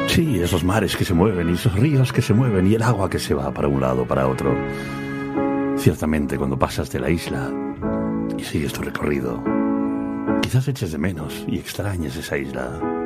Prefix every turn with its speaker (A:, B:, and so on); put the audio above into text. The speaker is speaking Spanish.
A: Sí, esos mares que se mueven y esos ríos que se mueven y el agua que se va para un lado, para otro. Ciertamente, cuando pasas de la isla y sigues tu recorrido, quizás eches de menos y extrañes esa isla.